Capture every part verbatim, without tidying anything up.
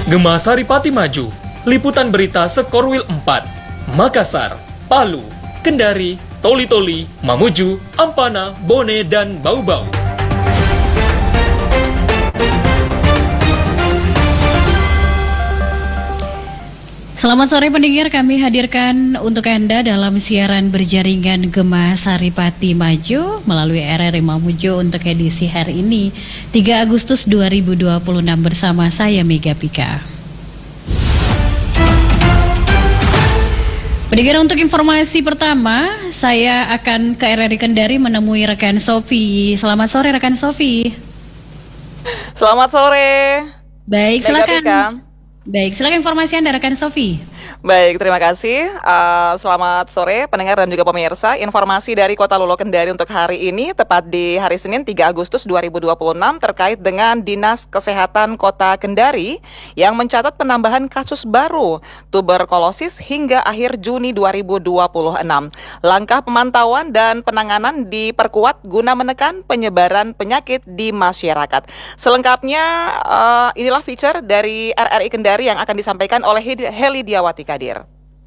Gema Saripati maju, liputan berita Sekorwil empat, Makassar, Palu, Kendari, Toli-Toli, Mamuju, Ampana, Bone, dan Bau-Bau. Selamat sore pendengar, kami hadirkan untuk Anda dalam siaran berjaringan Gema Saripati Maju melalui R R I Mamuju untuk edisi hari ini tiga Agustus dua ribu dua puluh enam bersama saya Mega Pika. Pendengar, untuk informasi pertama, saya akan ke R R I Kendari menemui rekan Sofi. Selamat sore rekan Sofi. Selamat sore. Baik, Mega silakan. Pika. Baik, silakan informasi Anda rekan Sofi. Baik, terima kasih. Uh, selamat sore pendengar dan juga pemirsa. Informasi dari Kota Lulo Kendari untuk hari ini, tepat di hari Senin tiga Agustus dua ribu dua puluh enam, terkait dengan Dinas Kesehatan Kota Kendari yang mencatat penambahan kasus baru tuberkulosis hingga akhir Juni dua ribu dua puluh enam. Langkah pemantauan dan penanganan diperkuat guna menekan penyebaran penyakit di masyarakat. Selengkapnya, uh, inilah feature dari R R I Kendari yang akan disampaikan oleh Heli Diawati Kadir.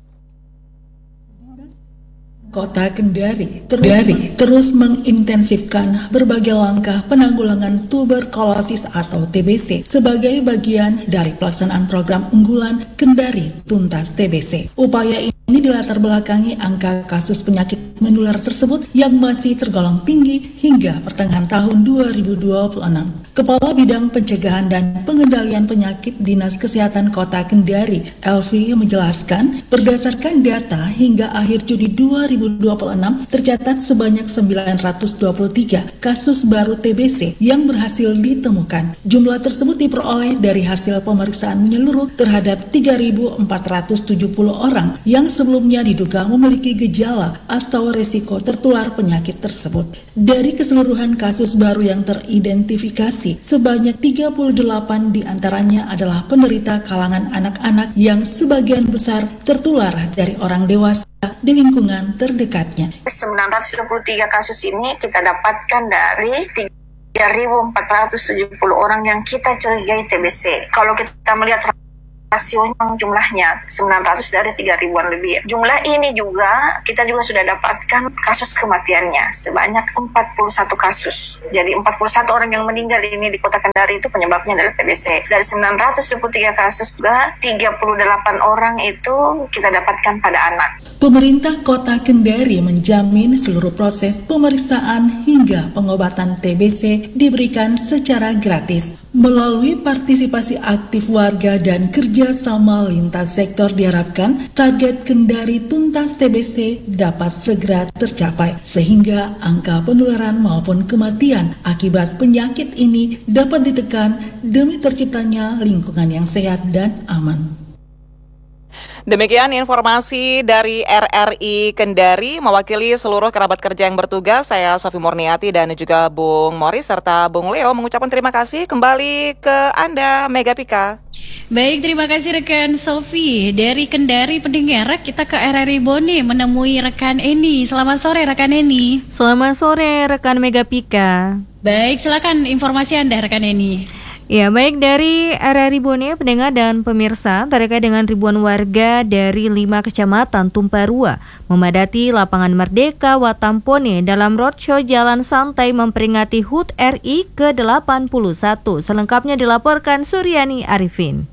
Kota Kendari terus, Kendari terus mengintensifkan berbagai langkah penanggulangan tuberkulosis atau T B C sebagai bagian dari pelaksanaan program unggulan Kendari Tuntas T B C. Upaya ini dilatar belakangi angka kasus penyakit menular tersebut yang masih tergolong tinggi hingga pertengahan tahun dua ribu dua puluh enam. Kepala Bidang Pencegahan dan Pengendalian Penyakit Dinas Kesehatan Kota Kendari, Elvi, menjelaskan berdasarkan data hingga akhir Juni dua ribu dua puluh enam tercatat sebanyak sembilan ratus dua puluh tiga kasus baru T B C yang berhasil ditemukan. Jumlah tersebut diperoleh dari hasil pemeriksaan menyeluruh terhadap tiga ribu empat ratus tujuh puluh orang yang sebelumnya diduga memiliki gejala atau resiko tertular penyakit tersebut. Dari keseluruhan kasus baru yang teridentifikasi, sebanyak tiga puluh delapan diantaranya adalah penderita kalangan anak-anak yang sebagian besar tertular dari orang dewasa di lingkungan terdekatnya. sembilan ratus dua puluh tiga kasus ini kita dapatkan dari tiga ribu empat ratus tujuh puluh orang yang kita curigai T B C. Kalau kita melihat rasionya jumlahnya sembilan ratus dari tiga ribuan lebih. Jumlah ini juga kita juga sudah dapatkan kasus kematiannya sebanyak empat puluh satu kasus. Jadi empat puluh satu orang yang meninggal ini di Kota Kendari itu penyebabnya adalah T B C. Dari sembilan ratus dua puluh tiga kasus juga tiga puluh delapan orang itu kita dapatkan pada anak. Pemerintah Kota Kendari menjamin seluruh proses pemeriksaan hingga pengobatan T B C diberikan secara gratis. Melalui partisipasi aktif warga dan kerjasama lintas sektor diharapkan target Kendari Tuntas T B C dapat segera tercapai sehingga angka penularan maupun kematian akibat penyakit ini dapat ditekan demi terciptanya lingkungan yang sehat dan aman. Demikian informasi dari R R I Kendari. Mewakili seluruh kerabat kerja yang bertugas, saya Sofi Murniati dan juga Bung Morris serta Bung Leo mengucapkan terima kasih. Kembali ke Anda, Mega Pika. Baik, terima kasih rekan Sofi. Dari Kendari pendengar, kita ke R R I Bone menemui rekan Eni. Selamat sore rekan Eni. Selamat sore rekan Mega Pika. Baik, silakan informasi Anda rekan Eni. Ya, baik, dari R R I Bone, pendengar dan pemirsa, terkait dengan ribuan warga dari lima kecamatan Tumparua memadati lapangan Merdeka Watampone dalam roadshow Jalan Santai memperingati H U T R I ke delapan puluh satu. Selengkapnya dilaporkan Suryani Arifin.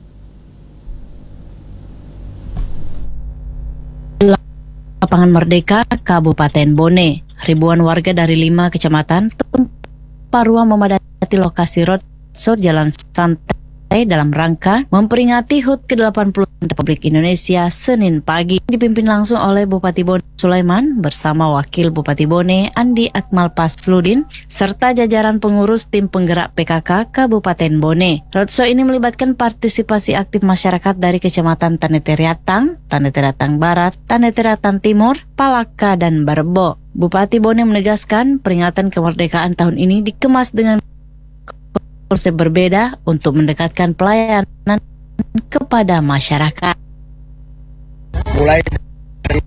Lapangan Merdeka, Kabupaten Bone, ribuan warga dari lima kecamatan Tumparua memadati lokasi roadshow Jalan Santai dalam rangka memperingati H U T ke delapan puluh Republik Indonesia Senin pagi, dipimpin langsung oleh Bupati Bone Sulaiman bersama Wakil Bupati Bone Andi Akmal Pasludin serta jajaran pengurus tim penggerak P K K Kabupaten Bone. Roadshow ini melibatkan partisipasi aktif masyarakat dari Kecamatan Tanetiriatang, Tanetiriatang Barat, Tanetiriatang Timur, Palaka, dan Barebo. Bupati Bone menegaskan peringatan kemerdekaan tahun ini dikemas dengan konsep berbeda untuk mendekatkan pelayanan kepada masyarakat. Mulai dari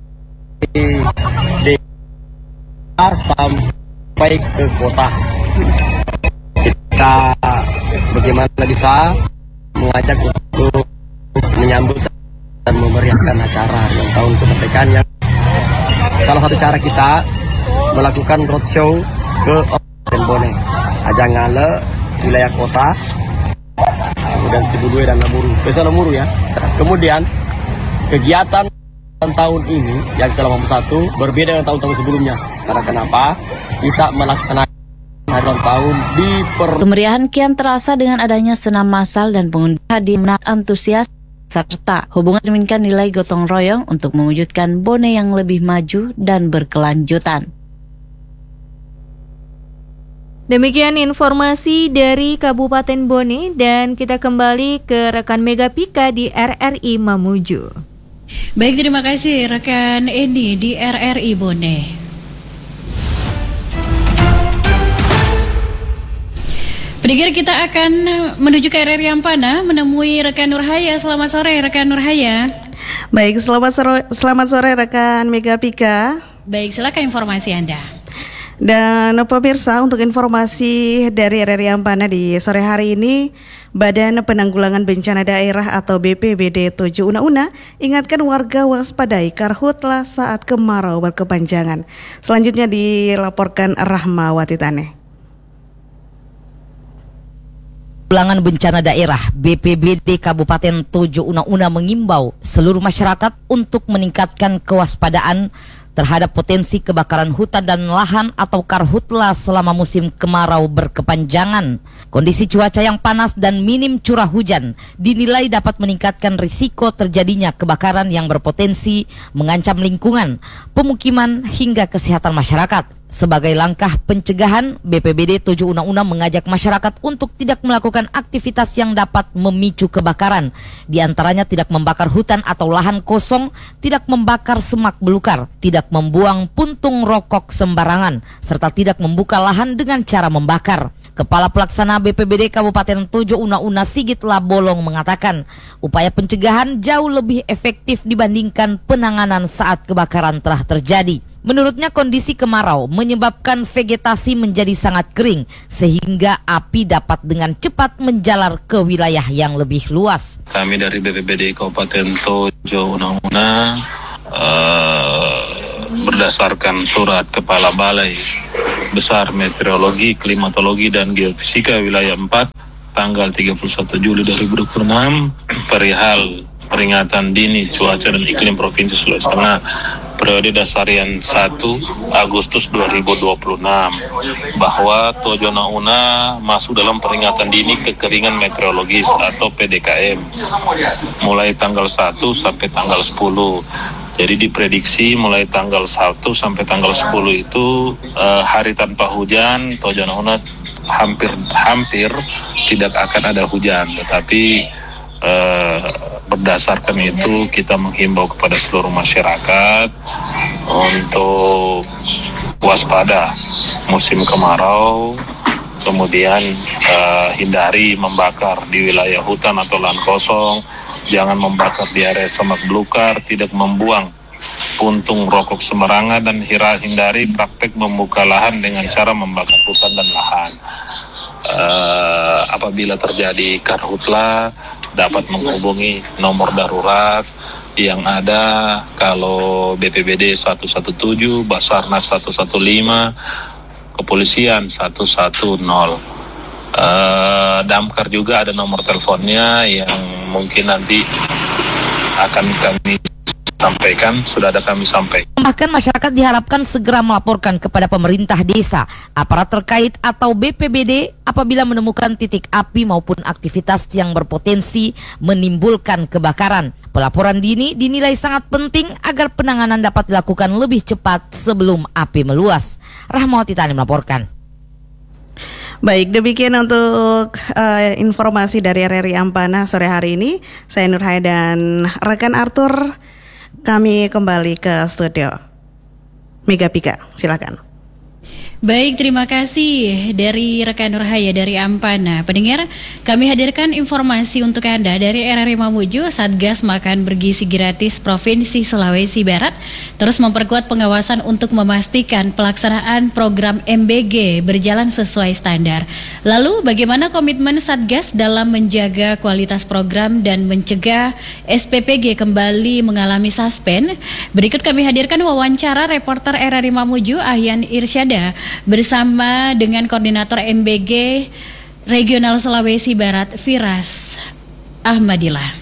desa sampai ke kota, kita bagaimana bisa mengajak untuk untuk menyambut dan memeriahkan acara ulang tahun kemerdekaan yang salah satu cara kita melakukan roadshow ke Kabupaten Bone, Ajangale, wilayah kota, kemudian Sibudue dan Lamuru, Desa Lamuru ya. Kemudian kegiatan tahun ini yang ke delapan puluh satu berbeda dengan tahun-tahun sebelumnya. Karena kenapa? Kita melaksanakan hari ulang tahun di per... Kemeriahan kian terasa dengan adanya senam massal dan pengundian di menat antusias serta hubungan mencerminkan nilai gotong royong untuk mewujudkan Bone yang lebih maju dan berkelanjutan. Demikian informasi dari Kabupaten Bone dan kita kembali ke rekan Mega Pika di R R I Mamuju. Baik, terima kasih rekan Eni di R R I Bone. Pendengar, kita akan menuju ke R R I Ampana menemui rekan Nurhaya. Selamat sore rekan Nurhaya. Baik, selamat sore, selamat sore rekan Mega Pika. Baik, silakan informasi Anda. Dan pemirsa, untuk informasi dari R R I Ampana di sore hari ini, Badan Penanggulangan Bencana Daerah atau B P B D tujuh Una-Una ingatkan warga waspadai karhutla saat kemarau berkepanjangan. Selanjutnya dilaporkan Rahmawati Taneh. Penanggulangan Bencana Daerah B P B D Kabupaten Tojo Una-Una mengimbau seluruh masyarakat untuk meningkatkan kewaspadaan terhadap potensi kebakaran hutan dan lahan atau karhutla selama musim kemarau berkepanjangan. Kondisi cuaca yang panas dan minim curah hujan dinilai dapat meningkatkan risiko terjadinya kebakaran yang berpotensi mengancam lingkungan, pemukiman hingga kesehatan masyarakat. Sebagai langkah pencegahan, B P B D tujuh Una-Una mengajak masyarakat untuk tidak melakukan aktivitas yang dapat memicu kebakaran. Di antaranya tidak membakar hutan atau lahan kosong, tidak membakar semak belukar, tidak membuang puntung rokok sembarangan, serta tidak membuka lahan dengan cara membakar. Kepala Pelaksana B P B D Kabupaten Tojo Una-Una Sigit Labolong mengatakan, upaya pencegahan jauh lebih efektif dibandingkan penanganan saat kebakaran telah terjadi. Menurutnya kondisi kemarau menyebabkan vegetasi menjadi sangat kering sehingga api dapat dengan cepat menjalar ke wilayah yang lebih luas. Kami dari B P B D Kabupaten Tojo Una-Una uh, berdasarkan surat Kepala Balai Besar Meteorologi, Klimatologi dan Geofisika wilayah empat tanggal tiga puluh satu Juli dua ribu dua puluh enam perihal peringatan dini cuaca dan iklim Provinsi Sulawesi Tengah periode dasarian satu Agustus dua ribu dua puluh enam bahwa Tojo Una-Una masuk dalam peringatan dini kekeringan meteorologis atau P D K M mulai tanggal satu sampai tanggal sepuluh. Jadi diprediksi mulai tanggal satu sampai tanggal sepuluh itu uh, hari tanpa hujan. Tojo Una-Una hampir hampir tidak akan ada hujan, tetapi Uh, berdasarkan itu kita menghimbau kepada seluruh masyarakat untuk waspada musim kemarau, kemudian uh, hindari membakar di wilayah hutan atau lahan kosong, jangan membakar di area semak belukar, tidak membuang puntung rokok sembarangan, dan hindari praktek membuka lahan dengan cara membakar hutan dan lahan. Uh, apabila terjadi karhutla dapat menghubungi nomor darurat yang ada kalau B P B D satu satu tujuh, Basarnas satu satu lima, Kepolisian satu satu nol. Uh, Damkar juga ada nomor teleponnya yang mungkin nanti akan kami sampaikan, sudah ada kami sampaikan. Bahkan masyarakat diharapkan segera melaporkan kepada pemerintah desa, aparat terkait atau B P B D apabila menemukan titik api maupun aktivitas yang berpotensi menimbulkan kebakaran. Pelaporan dini dinilai sangat penting agar penanganan dapat dilakukan lebih cepat sebelum api meluas. Rahmawati Tani melaporkan. Baik, demikian untuk uh, informasi dari R R I Ampana sore hari ini. Saya Nurhaya dan rekan Arthur. Kami kembali ke studio. Mega Pika, silakan. Baik, terima kasih dari rekan Nurhaya dari Ampana. Pendengar, kami hadirkan informasi untuk Anda dari R R I Mamuju. Satgas Makan Bergizi Gratis Provinsi Sulawesi Barat terus memperkuat pengawasan untuk memastikan pelaksanaan program M B G berjalan sesuai standar. Lalu, bagaimana komitmen Satgas dalam menjaga kualitas program dan mencegah S P P G kembali mengalami suspend? Berikut kami hadirkan wawancara reporter R R I Mamuju Ahyan Irsyada bersama dengan Koordinator M B G Regional Sulawesi Barat, Firas Ahmadillah.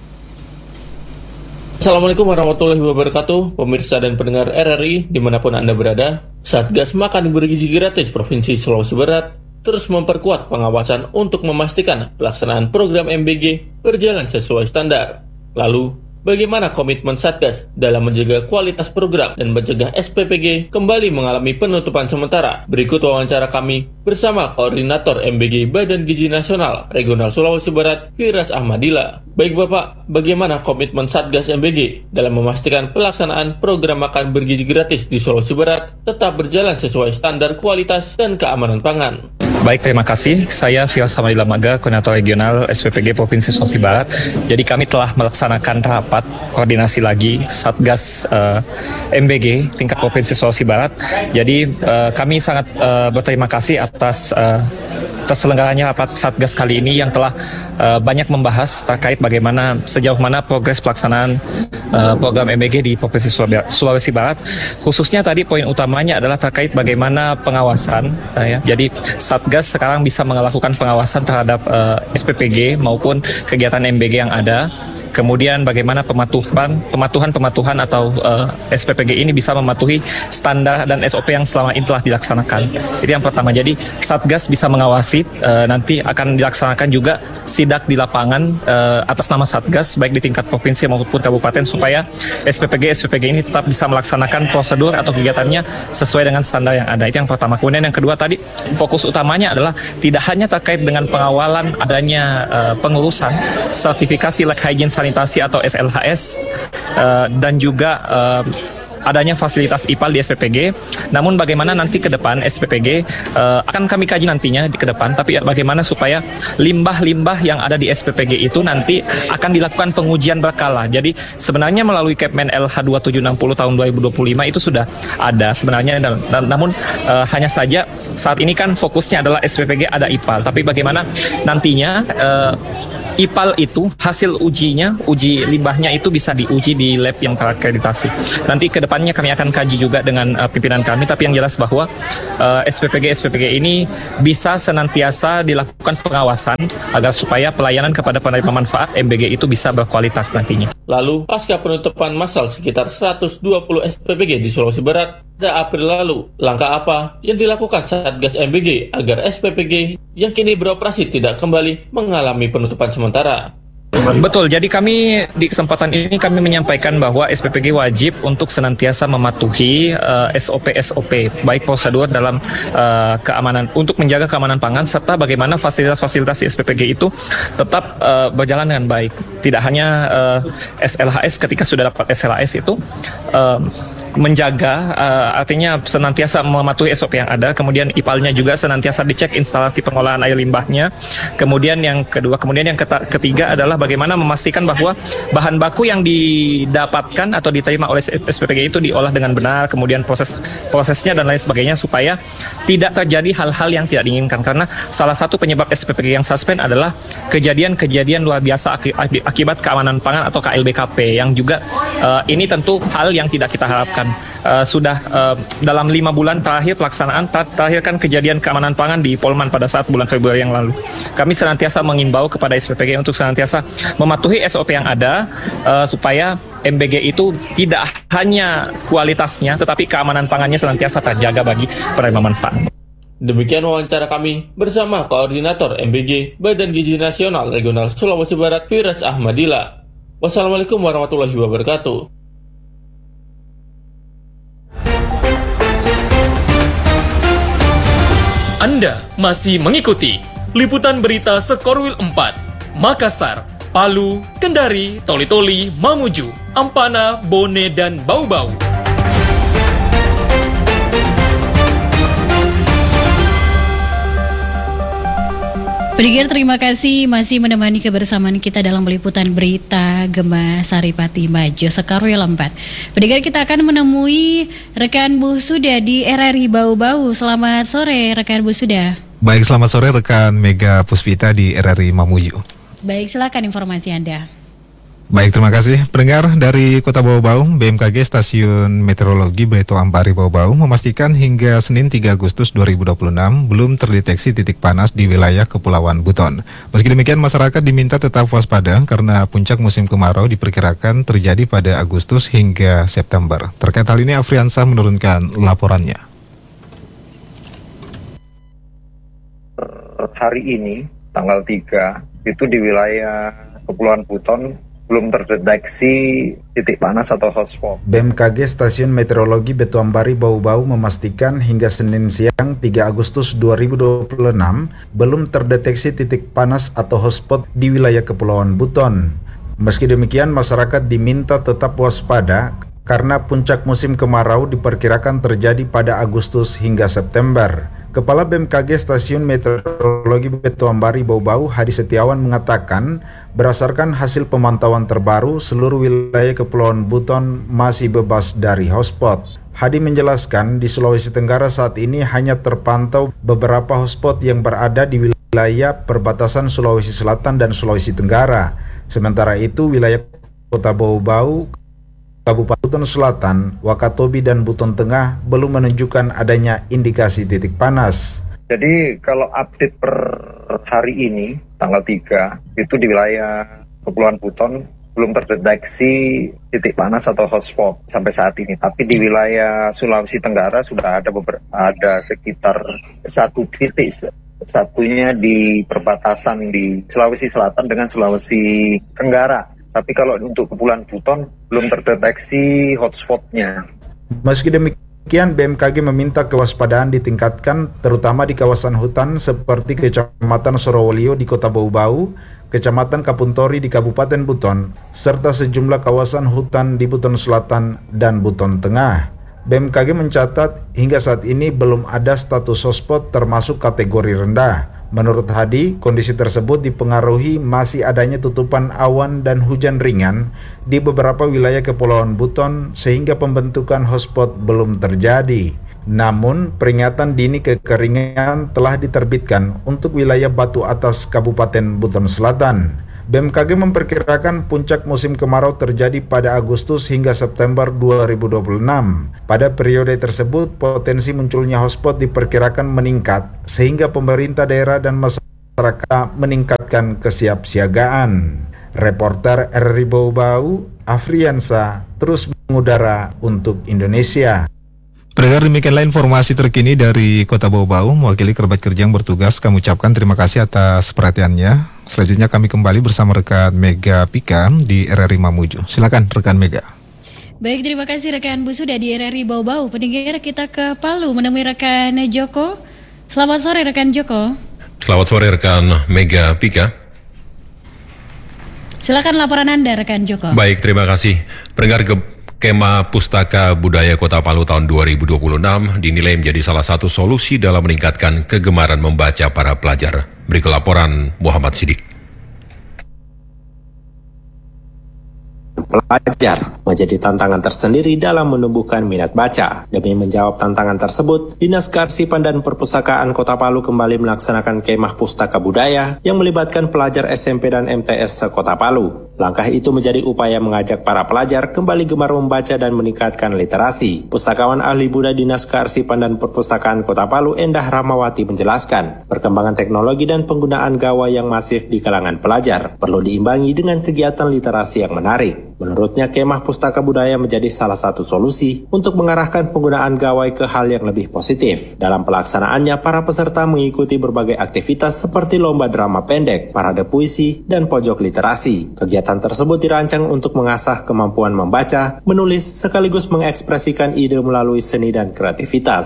Assalamualaikum warahmatullahi wabarakatuh, pemirsa dan pendengar R R I dimanapun Anda berada. Satgas Makan Bergizi Gratis Provinsi Sulawesi Barat terus memperkuat pengawasan untuk memastikan pelaksanaan program M B G berjalan sesuai standar. Lalu, bagaimana komitmen Satgas dalam menjaga kualitas program dan mencegah S P P G kembali mengalami penutupan sementara? Berikut wawancara kami bersama Koordinator M B G Badan Gizi Nasional Regional Sulawesi Barat, Firas Ahmadillah. Baik Bapak, bagaimana komitmen Satgas M B G dalam memastikan pelaksanaan program makan bergizi gratis di Sulawesi Barat tetap berjalan sesuai standar kualitas dan keamanan pangan? Baik, terima kasih. Saya Firas Ahmadillah Maga, Koordinator Regional S P P G Provinsi Sulawesi Barat. Jadi kami telah melaksanakan rapat koordinasi lagi Satgas uh, M B G tingkat Provinsi Sulawesi Barat. Jadi uh, kami sangat uh, berterima kasih atas uh, terselenggaranya rapat Satgas kali ini yang telah uh, banyak membahas terkait bagaimana sejauh mana progres pelaksanaan uh, program M B G di Provinsi Sulawesi Barat. Khususnya tadi poin utamanya adalah terkait bagaimana pengawasan. Uh, ya. Jadi Satgas sekarang bisa melakukan pengawasan terhadap uh, S P P G maupun kegiatan M B G yang ada. Kemudian bagaimana pematuhan, pematuhan-pematuhan atau uh, S P P G ini bisa mematuhi standar dan S O P yang selama ini telah dilaksanakan. Itu yang pertama. Jadi Satgas bisa mengawasi, uh, nanti akan dilaksanakan juga sidak di lapangan uh, atas nama Satgas, baik di tingkat provinsi maupun kabupaten, supaya S P P G S P P G ini tetap bisa melaksanakan prosedur atau kegiatannya sesuai dengan standar yang ada. Itu yang pertama. Kemudian yang kedua tadi, fokus utamanya adalah tidak hanya terkait dengan pengawalan adanya uh, pengurusan sertifikasi Lab Hygiene Sanitasi atau S L H S uh, dan juga uh, adanya fasilitas I P A L di S P P G. Namun bagaimana nanti ke depan S P P G uh, akan kami kaji nantinya di ke depan, tapi bagaimana supaya limbah-limbah yang ada di S P P G itu nanti akan dilakukan pengujian berkala. Jadi sebenarnya melalui Kepmen L H dua tujuh enam nol tahun dua ribu dua puluh lima itu sudah ada sebenarnya, dan, dan, namun uh, hanya saja saat ini kan fokusnya adalah S P P G ada I P A L, tapi bagaimana nantinya uh, I P A L itu hasil ujinya, uji limbahnya itu bisa diuji di lab yang terakreditasi. Nanti ke depannya kami akan kaji juga dengan uh, pimpinan kami, tapi yang jelas bahwa uh, S P P G S P P G ini bisa senantiasa dilakukan pengawasan agar supaya pelayanan kepada penerima manfaat M B G itu bisa berkualitas nantinya. Lalu, pasca penutupan massal sekitar seratus dua puluh S P P G di Sulawesi Barat pada April lalu, langkah apa yang dilakukan Satgas M B G agar S P P G yang kini beroperasi tidak kembali mengalami penutupan sementara? Betul, jadi kami di kesempatan ini kami menyampaikan bahwa S P P G wajib untuk senantiasa mematuhi uh, S O P S O P, baik prosedur dalam uh, keamanan untuk menjaga keamanan pangan, serta bagaimana fasilitas-fasilitas di S P P G itu tetap uh, berjalan dengan baik. Tidak hanya uh, S L H S, ketika sudah dapat S L H S itu uh, menjaga, uh, artinya senantiasa mematuhi S O P yang ada. Kemudian I P A L-nya juga senantiasa dicek instalasi pengolahan air limbahnya. Kemudian yang kedua, kemudian yang ketiga adalah bagaimana memastikan bahwa bahan baku yang didapatkan atau diterima oleh S P P G itu diolah dengan benar, kemudian proses prosesnya dan lain sebagainya, supaya tidak terjadi hal-hal yang tidak diinginkan. Karena salah satu penyebab S P P G yang suspend adalah kejadian-kejadian luar biasa akibat keamanan pangan atau K L B K P, yang juga uh, ini tentu hal yang tidak kita harapkan. Uh, sudah uh, dalam lima bulan terakhir pelaksanaan terakhir kan kejadian keamanan pangan di Polman pada saat bulan Februari yang lalu. Kami senantiasa mengimbau kepada S P P G untuk senantiasa mematuhi S O P yang ada, uh, supaya M B G itu tidak hanya kualitasnya tetapi keamanan pangannya senantiasa terjaga bagi penerima manfaat. Demikian wawancara kami bersama Koordinator M B G Badan Gizi Nasional Regional Sulawesi Barat, Firas Ahmadillah. Wassalamualaikum warahmatullahi wabarakatuh. Anda masih mengikuti liputan berita Sekorwil empat, Makassar, Palu, Kendari, Toli-Toli, Mamuju, Ampana, Bone, dan Bau-Bau. Pendengar, terima kasih masih menemani kebersamaan kita dalam peliputan berita Gema Saripati Maju Sekarwil empat. Pendengar, kita akan menemui rekan Bu Suda di R R I Bau-Bau. Selamat sore rekan Bu Suda. Baik, selamat sore rekan Mega Puspita di R R I Mamuju. Baik, silakan informasi Anda. Baik, terima kasih. Pendengar, dari Kota Bau-Bau, B M K G Stasiun Meteorologi Beto Ampari Bau-Bau memastikan hingga Senin tiga Agustus dua ribu dua puluh enam belum terdeteksi titik panas di wilayah Kepulauan Buton. Meski demikian, masyarakat diminta tetap waspada karena puncak musim kemarau diperkirakan terjadi pada Agustus hingga September. Terkait hal ini, Afriansah menurunkan laporannya. Hari ini, tanggal tiga, itu di wilayah Kepulauan Buton belum terdeteksi titik panas atau hotspot. B M K G Stasiun Meteorologi Beto Ampari Bau-Bau memastikan hingga Senin siang tiga Agustus dua ribu dua puluh enam belum terdeteksi titik panas atau hotspot di wilayah Kepulauan Buton. Meski demikian, masyarakat diminta tetap waspada karena puncak musim kemarau diperkirakan terjadi pada Agustus hingga September. Kepala B M K G Stasiun Meteorologi Beto Ampari Bau-Bau, Hadi Setiawan, mengatakan berdasarkan hasil pemantauan terbaru, seluruh wilayah Kepulauan Buton masih bebas dari hotspot. Hadi menjelaskan di Sulawesi Tenggara saat ini hanya terpantau beberapa hotspot yang berada di wilayah perbatasan Sulawesi Selatan dan Sulawesi Tenggara. Sementara itu, wilayah Kota Bau-Bau, Kabupaten Buton Selatan, Wakatobi, dan Buton Tengah belum menunjukkan adanya indikasi titik panas. Jadi kalau update per hari ini, tanggal tiga, itu di wilayah Kepulauan Buton belum terdeteksi titik panas atau hotspot sampai saat ini. Tapi di wilayah Sulawesi Tenggara sudah ada beberapa, ada sekitar satu titik. Satunya di perbatasan di Sulawesi Selatan dengan Sulawesi Tenggara. Tapi kalau untuk Kepulauan Buton belum terdeteksi hotspotnya. Meski demikian, B M K G meminta kewaspadaan ditingkatkan terutama di kawasan hutan seperti Kecamatan Sorowolio di Kota Bau-Bau, Kecamatan Kapuntori di Kabupaten Buton, serta sejumlah kawasan hutan di Buton Selatan dan Buton Tengah. B M K G mencatat hingga saat ini belum ada status hotspot termasuk kategori rendah. Menurut Hadi, kondisi tersebut dipengaruhi masih adanya tutupan awan dan hujan ringan di beberapa wilayah Kepulauan Buton sehingga pembentukan hotspot belum terjadi. Namun, peringatan dini kekeringan telah diterbitkan untuk wilayah Batu Atas Kabupaten Buton Selatan. B M K G memperkirakan puncak musim kemarau terjadi pada Agustus hingga September dua ribu dua puluh enam. Pada periode tersebut, potensi munculnya hotspot diperkirakan meningkat, sehingga pemerintah daerah dan masyarakat meningkatkan kesiapsiagaan. Reporter R R I Bau-Bau, Afriansa, terus mengudara untuk Indonesia. Pendengar, demikianlah informasi terkini dari Kota Bau-Bau. Mewakili kerabat kerja yang bertugas, kami ucapkan terima kasih atas perhatiannya. Selanjutnya kami kembali bersama rekan Mega Pika di R R I Mamuju. Silakan rekan Mega. Baik, terima kasih rekan Bu Suda di R R I Bau-Bau. Pendengar, kita ke Palu menemui rekan Joko. Selamat sore rekan Joko. Selamat sore rekan Mega Pika. Silakan laporan Anda rekan Joko. Baik, terima kasih. Pendengar, ke Kema Pustaka Budaya Kota Palu tahun dua ribu dua puluh enam dinilai menjadi salah satu solusi dalam meningkatkan kegemaran membaca para pelajar. Berikut laporan Muhammad Sidik. Pelajar menjadi tantangan tersendiri dalam menumbuhkan minat baca. Demi menjawab tantangan tersebut, Dinas Kearsipan dan Perpustakaan Kota Palu kembali melaksanakan kemah pustaka budaya yang melibatkan pelajar S M P dan M T S se-Kota Palu. Langkah itu menjadi upaya mengajak para pelajar kembali gemar membaca dan meningkatkan literasi. Pustakawan ahli Buddha Dinas Kearsipan dan Perpustakaan Kota Palu, Endah Ramawati, menjelaskan, perkembangan teknologi dan penggunaan gawai yang masif di kalangan pelajar perlu diimbangi dengan kegiatan literasi yang menarik. Menurutnya, kemah pustaka budaya menjadi salah satu solusi untuk mengarahkan penggunaan gawai ke hal yang lebih positif. Dalam pelaksanaannya, para peserta mengikuti berbagai aktivitas seperti lomba drama pendek, parade puisi, dan pojok literasi. Kegiatan tersebut dirancang untuk mengasah kemampuan membaca, menulis, sekaligus mengekspresikan ide melalui seni dan kreativitas.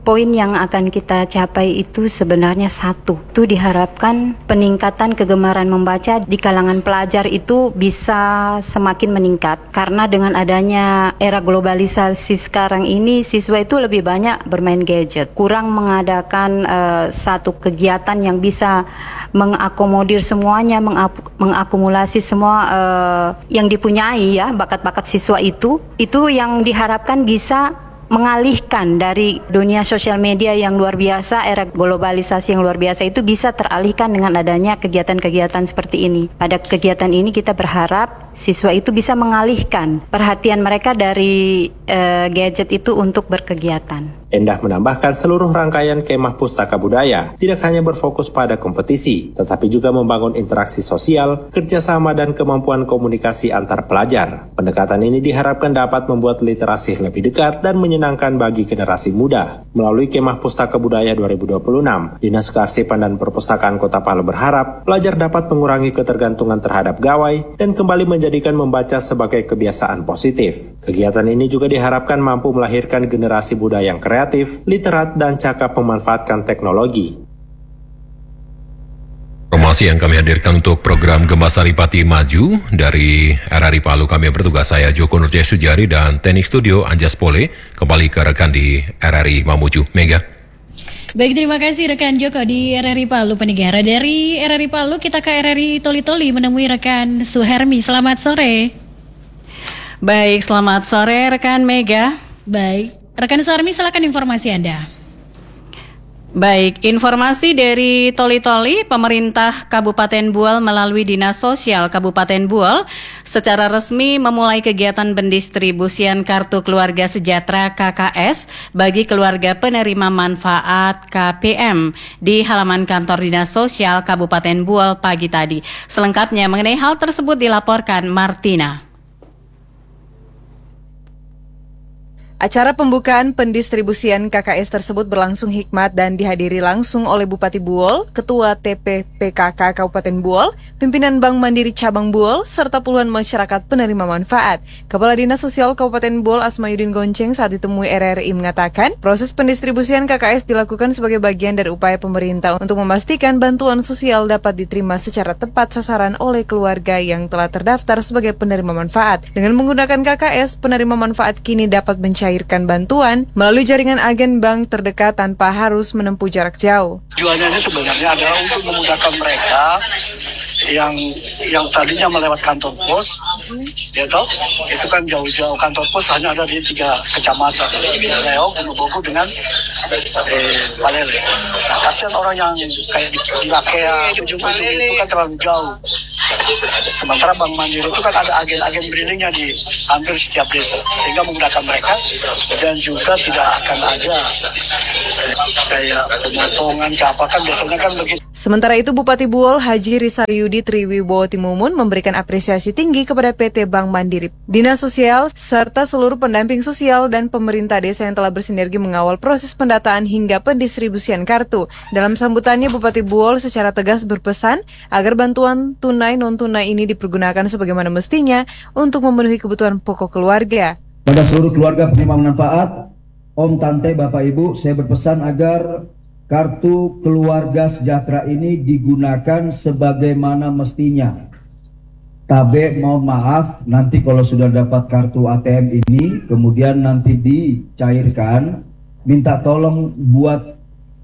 poin yang akan kita capai itu sebenarnya satu. Itu diharapkan peningkatan kegemaran membaca di kalangan pelajar itu bisa semakin meningkat. Karena dengan adanya era globalisasi sekarang ini, siswa itu lebih banyak bermain gadget. Kurang mengadakan uh, satu kegiatan yang bisa mengakomodir semuanya, mengap- mengakumulasi semua uh, yang dipunyai ya, bakat-bakat siswa itu. Itu yang diharapkan bisa mengalihkan dari dunia sosial media yang luar biasa, era globalisasi yang luar biasa itu bisa teralihkan dengan adanya kegiatan-kegiatan seperti ini. Pada kegiatan ini kita berharap siswa itu bisa mengalihkan perhatian mereka dari uh, gadget itu untuk berkegiatan. Endah menambahkan seluruh rangkaian kemah pustaka budaya tidak hanya berfokus pada kompetisi, tetapi juga membangun interaksi sosial, kerjasama dan kemampuan komunikasi antar pelajar. Pendekatan ini diharapkan dapat membuat literasi lebih dekat dan menyenangkan bagi generasi muda. Melalui kemah pustaka budaya dua ribu dua puluh enam, Dinas Kearsipan dan Perpustakaan Kota Palu berharap pelajar dapat mengurangi ketergantungan terhadap gawai dan kembali menjadikan membaca sebagai kebiasaan positif. Kegiatan ini juga diharapkan mampu melahirkan generasi muda yang kreatif, literat, dan cakap memanfaatkan teknologi. Informasi yang kami hadirkan untuk program Gema Saripati Maju dari R R I Palu, kami bertugas saya Joko Nurjaya Sujari dan teknik studio Anjas Pole kembali ke rekan di R R I Mamuju. Mega. Baik, terima kasih rekan Joko di R R I Palu. Pendengar dari R R I Palu, kita ke R R I Toli-Toli menemui rekan Suhermi. Selamat sore. Baik, selamat sore rekan Mega. Baik, rekan Suhermi silakan informasi Anda. Baik, informasi dari Toli-Toli, pemerintah Kabupaten Buol melalui Dinas Sosial Kabupaten Buol secara resmi memulai kegiatan pendistribusian Kartu Keluarga Sejahtera K K S bagi keluarga penerima manfaat K P M di halaman kantor Dinas Sosial Kabupaten Buol pagi tadi. Selengkapnya mengenai hal tersebut dilaporkan Martina. Acara pembukaan pendistribusian K K S tersebut berlangsung hikmat dan dihadiri langsung oleh Bupati Buol, Ketua T P P K K Kabupaten Buol, pimpinan Bank Mandiri Cabang Buol, serta puluhan masyarakat penerima manfaat. Kepala Dinas Sosial Kabupaten Buol Asmayudin Gonceng saat ditemui R R I mengatakan, proses pendistribusian K K S dilakukan sebagai bagian dari upaya pemerintah untuk memastikan bantuan sosial dapat diterima secara tepat sasaran oleh keluarga yang telah terdaftar sebagai penerima manfaat. Dengan menggunakan K K S, penerima manfaat kini dapat mencari cairkan bantuan melalui jaringan agen bank terdekat tanpa harus menempuh jarak jauh. Tujuannya sebenarnya adalah untuk memudahkan mereka yang yang tadinya melewat kantor pos, ya toh, itu kan jauh-jauh, kantor pos hanya ada di tiga kecamatan, Leo, Gunung Bogo dengan eh, Balele. Nah, kasihan orang yang kayak di, di Lakea, ujung-ujung itu kan terlalu jauh. Sementara Bank Mandiri itu kan ada agen-agen brillingnya di hampir setiap desa, sehingga memudahkan mereka dan juga tidak akan ada eh, kayak pemotongan ke apa kan biasanya kan begitu. Sementara itu Bupati Buol Haji Risaryudi Triwibowo Timumun memberikan apresiasi tinggi kepada P T Bank Mandiri, Dinas Sosial, serta seluruh pendamping sosial dan pemerintah desa yang telah bersinergi mengawal proses pendataan hingga pendistribusian kartu. Dalam sambutannya, Bupati Buol secara tegas berpesan agar bantuan tunai non-tunai ini dipergunakan sebagaimana mestinya untuk memenuhi kebutuhan pokok keluarga. Pada seluruh keluarga penerima manfaat, Om, Tante, Bapak, Ibu, saya berpesan agar Kartu Keluarga Sejahtera ini digunakan sebagaimana mestinya. Tabe, mohon maaf, nanti kalau sudah dapat kartu A T M ini, kemudian nanti dicairkan, minta tolong buat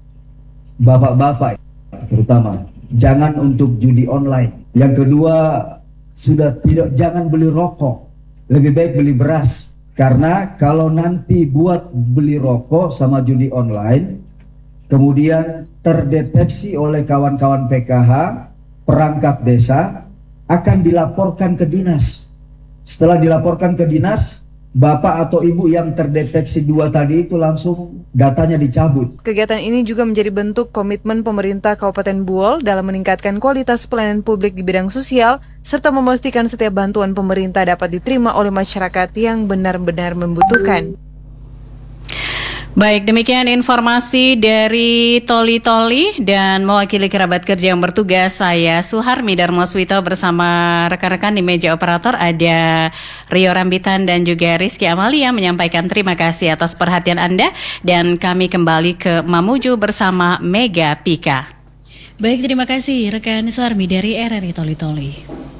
bapak-bapak, terutama, jangan untuk judi online. Yang kedua, sudah tidak, jangan beli rokok, lebih baik beli beras. Karena kalau nanti buat beli rokok sama judi online, kemudian terdeteksi oleh kawan-kawan P K H, perangkat desa, akan dilaporkan ke dinas. Setelah dilaporkan ke dinas, bapak atau ibu yang terdeteksi dua tadi itu langsung datanya dicabut. Kegiatan ini juga menjadi bentuk komitmen pemerintah Kabupaten Buol dalam meningkatkan kualitas pelayanan publik di bidang sosial, serta memastikan setiap bantuan pemerintah dapat diterima oleh masyarakat yang benar-benar membutuhkan. Baik, demikian informasi dari Toli Toli dan mewakili kerabat kerja yang bertugas, saya Suharmi Darmoswito bersama rekan-rekan di meja operator ada Rio Rambitan dan juga Rizky Amalia menyampaikan terima kasih atas perhatian Anda dan kami kembali ke Mamuju bersama Mega Pika. Baik, terima kasih rekan Suharmi dari R R I Toli Toli.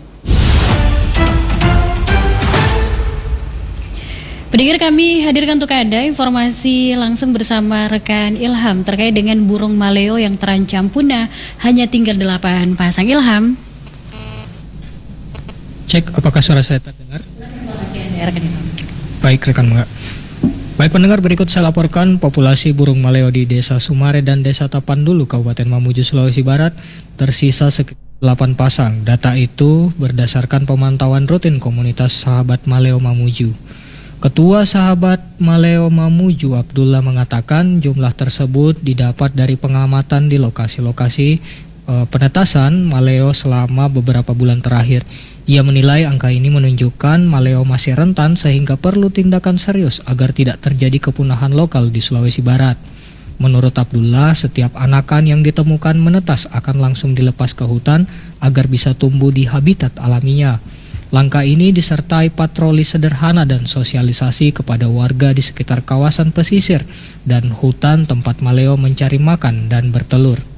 Pendengar, kami hadirkan untuk Anda informasi langsung bersama rekan Ilham terkait dengan burung maleo yang terancam punah, hanya tinggal delapan pasang. Ilham. Cek apakah suara saya terdengar? Rekan Ilham. Baik rekan Mbak. Baik pendengar, berikut saya laporkan populasi burung maleo di Desa Sumare dan Desa Tapandulu, Kabupaten Mamuju, Sulawesi Barat tersisa sekitar delapan pasang. Data itu berdasarkan pemantauan rutin komunitas Sahabat Maleo Mamuju. Ketua Sahabat Maleo Mamuju Abdullah mengatakan jumlah tersebut didapat dari pengamatan di lokasi-lokasi e, penetasan maleo selama beberapa bulan terakhir. Ia menilai angka ini menunjukkan maleo masih rentan sehingga perlu tindakan serius agar tidak terjadi kepunahan lokal di Sulawesi Barat. Menurut Abdullah, setiap anakan yang ditemukan menetas akan langsung dilepas ke hutan agar bisa tumbuh di habitat alaminya. Langkah ini disertai patroli sederhana dan sosialisasi kepada warga di sekitar kawasan pesisir dan hutan tempat maleo mencari makan dan bertelur.